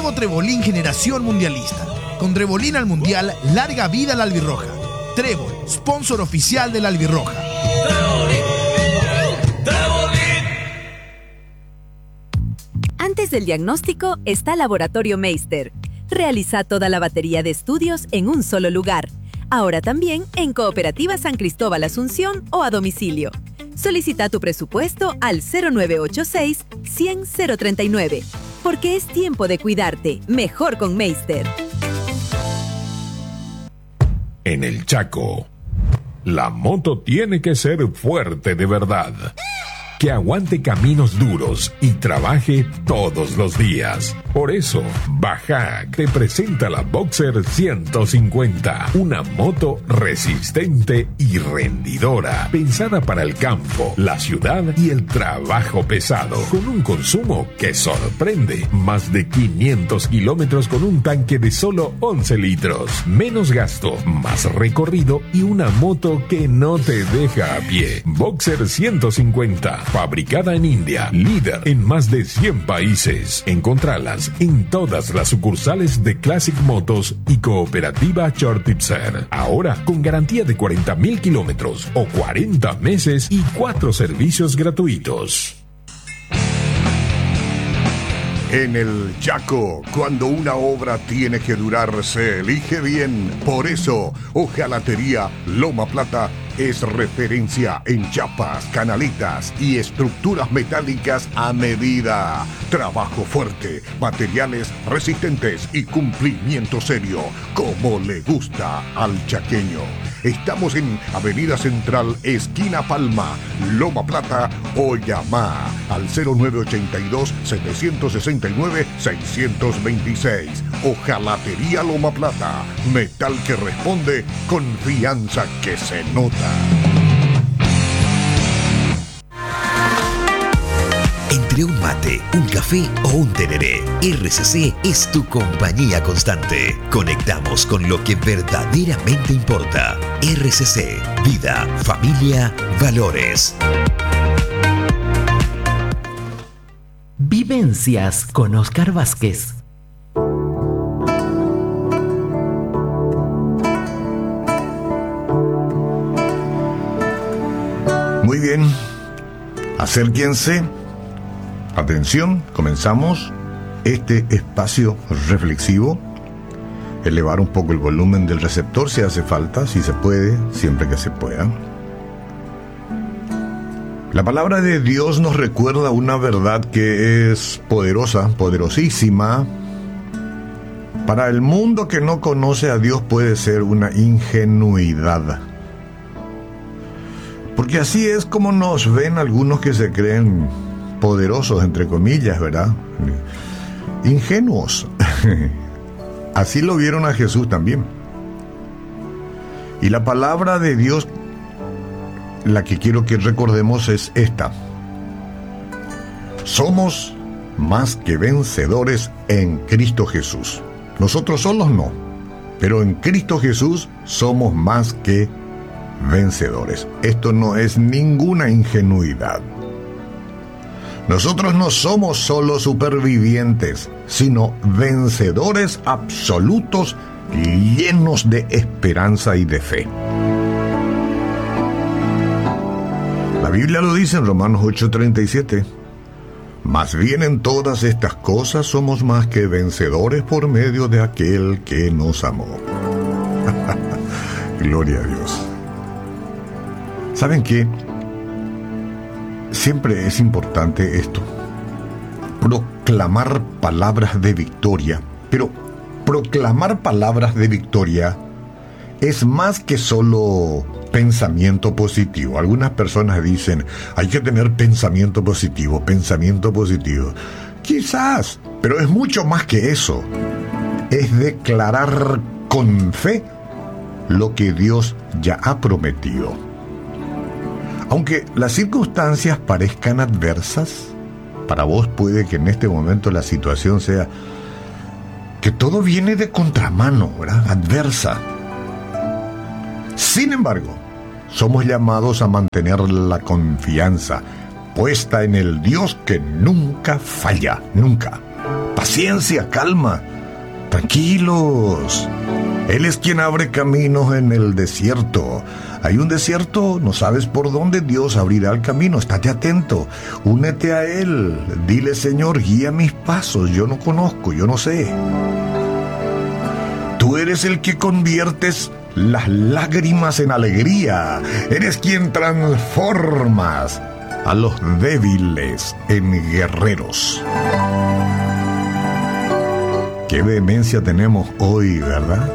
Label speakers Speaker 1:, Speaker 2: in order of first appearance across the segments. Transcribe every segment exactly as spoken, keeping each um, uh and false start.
Speaker 1: Nuevo Trebolín Generación Mundialista. Con Trebolín al Mundial, larga vida la albirroja. Trébol, sponsor oficial de la albirroja.
Speaker 2: Antes del diagnóstico está Laboratorio Meister. Realiza toda la batería de estudios en un solo lugar. Ahora también en Cooperativa San Cristóbal Asunción o a domicilio. Solicita tu presupuesto al cero nueve ocho seis, cien, cero treinta y nueve. Porque es tiempo de cuidarte. Mejor con Meister.
Speaker 3: En el Chaco, la moto tiene que ser fuerte de verdad. Que aguante caminos duros y trabaje todos los días. Por eso, Bajac te presenta la Boxer ciento cincuenta, una moto resistente y rendidora, pensada para el campo, la ciudad y el trabajo pesado, con un consumo que sorprende. Más de quinientos kilómetros con un tanque de solo once litros. Menos gasto, más recorrido y una moto que no te deja a pie. Boxer ciento cincuenta. Fabricada en India, líder en más de cien países. Encontralas en todas las sucursales de Classic Motos y Cooperativa Chortipser. Ahora con garantía de cuarenta mil kilómetros o cuarenta meses y cuatro servicios gratuitos.
Speaker 4: En el Chaco, cuando una obra tiene que durar, se elige bien. Por eso, Hojalatería Loma Plata es referencia en chapas, canaletas y estructuras metálicas a medida. Trabajo fuerte, materiales resistentes y cumplimiento serio, como le gusta al chaqueño. Estamos en Avenida Central, esquina Palma, Loma Plata, o llama al cero nueve ocho dos, siete seis nueve, seis dos seis. Hojalatería Loma Plata, metal que responde, confianza que se nota.
Speaker 5: Entre un mate, un café o un tereré, R C C es tu compañía constante. Conectamos con lo que verdaderamente importa. R C C, vida, familia, valores.
Speaker 6: Vivencias con Oscar Vázquez.
Speaker 4: Muy bien, acérquense. Atención, comenzamos este espacio reflexivo. Elevar un poco el volumen del receptor si hace falta, si se puede, siempre que se pueda. La palabra de Dios nos recuerda una verdad que es poderosa, poderosísima. Para el mundo que no conoce a Dios puede ser una ingenuidad. Porque así es como nos ven algunos que se creen poderosos, entre comillas, ¿verdad? Ingenuos. Así lo vieron a Jesús también. Y la palabra de Dios, la que quiero que recordemos, es esta: somos más que vencedores en Cristo Jesús. Nosotros solos no, pero en Cristo Jesús somos más que vencedores. Esto no es ninguna ingenuidad. Nosotros no somos solo supervivientes, sino vencedores absolutos, llenos de esperanza y de fe. La Biblia lo dice en Romanos ocho treinta y siete. Más bien en todas estas cosas somos más que vencedores por medio de aquel que nos amó. Gloria a Dios. ¿Saben qué? Siempre es importante esto, proclamar palabras de victoria, pero proclamar palabras de victoria es más que solo pensamiento positivo. Algunas personas dicen, hay que tener pensamiento positivo, pensamiento positivo. Quizás, pero es mucho más que eso. Es declarar con fe lo que Dios ya ha prometido. Aunque las circunstancias parezcan adversas, para vos puede que en este momento la situación sea que todo viene de contramano, ¿verdad? Adversa. Sin embargo, somos llamados a mantener la confianza puesta en el Dios que nunca falla, nunca. Paciencia, calma. Tranquilos. Él es quien abre caminos en el desierto. Hay un desierto, no sabes por dónde, Dios abrirá el camino. Estate atento, únete a Él. Dile, Señor, guía mis pasos. Yo no conozco, yo no sé. Tú eres el que conviertes las lágrimas en alegría. Eres quien transformas a los débiles en guerreros. Qué vehemencia tenemos hoy, ¿verdad?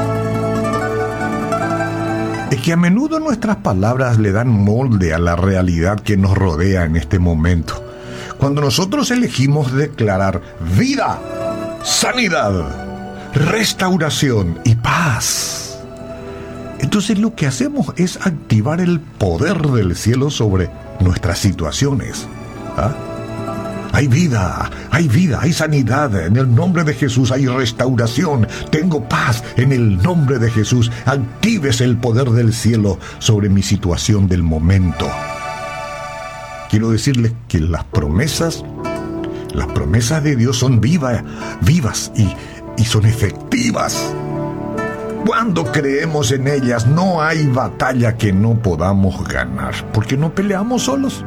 Speaker 4: Es que a menudo nuestras palabras le dan molde a la realidad que nos rodea en este momento. Cuando nosotros elegimos declarar vida, sanidad, restauración y paz, entonces lo que hacemos es activar el poder del cielo sobre nuestras situaciones. ¿Ah? Hay vida, hay vida, hay sanidad. En el nombre de Jesús hay restauración. Tengo paz en el nombre de Jesús. Actives el poder del cielo sobre mi situación del momento. Quiero decirles que las promesas, las promesas de Dios son vivas, vivas y, y son efectivas. Cuando creemos en ellas, no hay batalla que no podamos ganar, porque no peleamos solos.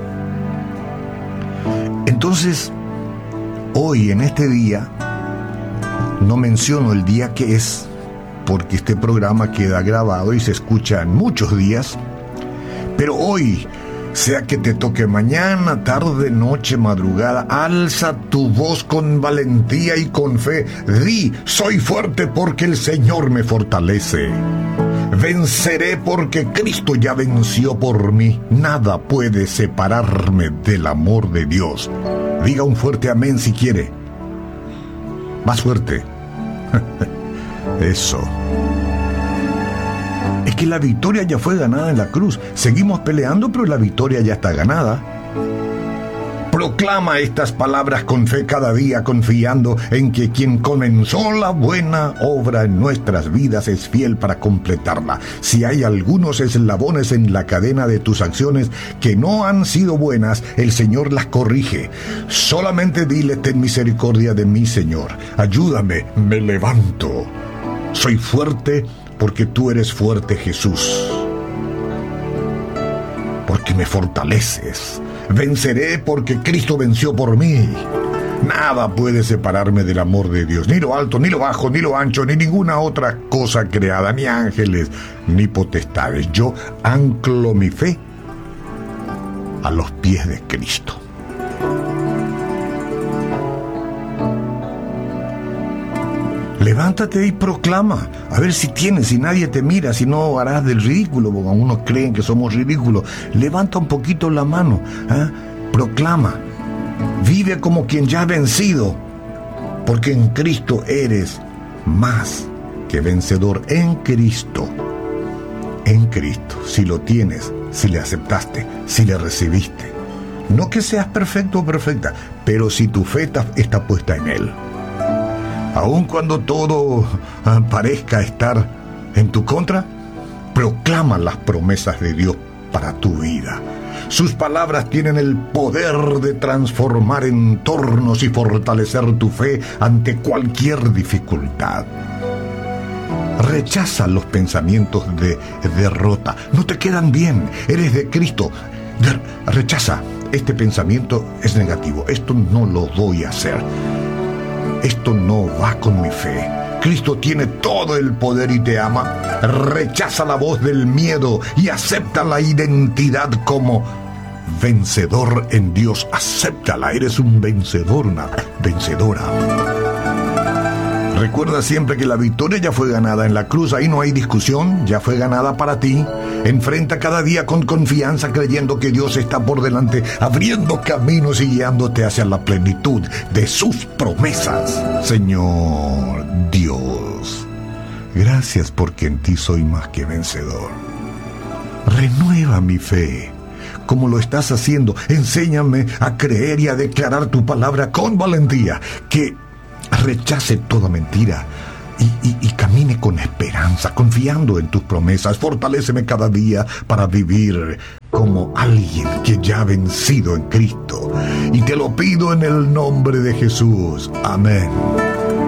Speaker 4: Entonces, hoy en este día, no menciono el día que es, porque este programa queda grabado y se escucha en muchos días, pero hoy, sea que te toque mañana, tarde, noche, madrugada, alza tu voz con valentía y con fe. Di, soy fuerte porque el Señor me fortalece. Venceré porque Cristo ya venció por mí. Nada puede separarme del amor de Dios. Diga un fuerte amén si quiere. Más fuerte. Eso. Es que la victoria ya fue ganada en la cruz. Seguimos peleando, pero la victoria ya está ganada. Proclama estas palabras con fe cada día, confiando en que quien comenzó la buena obra en nuestras vidas es fiel para completarla. Si hay algunos eslabones en la cadena de tus acciones que no han sido buenas, el Señor las corrige. Solamente dile, ten misericordia de mí, Señor. Ayúdame, me levanto. Soy fuerte porque tú eres fuerte, Jesús. Porque me fortaleces. Venceré porque Cristo venció por mí. Nada puede separarme del amor de Dios, ni lo alto, ni lo bajo, ni lo ancho, ni ninguna otra cosa creada, ni ángeles, ni potestades. Yo anclo mi fe a los pies de Cristo. Levántate y proclama. A ver si tienes, si nadie te mira, si no harás del ridículo, porque algunos creen que somos ridículos. Levanta un poquito la mano, ¿eh? Proclama. Vive como quien ya ha vencido, porque en Cristo eres más que vencedor. En Cristo. En Cristo. Si lo tienes, si le aceptaste, si le recibiste. No que seas perfecto o perfecta, pero si tu fe está puesta en Él. Aun cuando todo parezca estar en tu contra, proclama las promesas de Dios para tu vida. Sus palabras tienen el poder de transformar entornos y fortalecer tu fe ante cualquier dificultad. Rechaza los pensamientos de derrota. No te quedan bien. Eres de Cristo. De- rechaza. Este pensamiento es negativo. Esto no lo voy a hacer. Esto no va con mi fe. Cristo tiene todo el poder y te ama. Rechaza la voz del miedo y acepta la identidad como vencedor en Dios. Acéptala, eres un vencedor, una vencedora. Recuerda siempre que la victoria ya fue ganada en la cruz. Ahí no hay discusión, ya fue ganada para ti. Enfrenta cada día con confianza, creyendo que Dios está por delante, abriendo caminos y guiándote hacia la plenitud de sus promesas. Señor Dios, gracias porque en ti soy más que vencedor. Renueva mi fe, como lo estás haciendo. Enséñame a creer y a declarar tu palabra con valentía, que rechace toda mentira y, y, y camine con esperanza, confiando en tus promesas. Fortaléceme cada día para vivir como alguien que ya ha vencido en Cristo. Y te lo pido en el nombre de Jesús. Amén.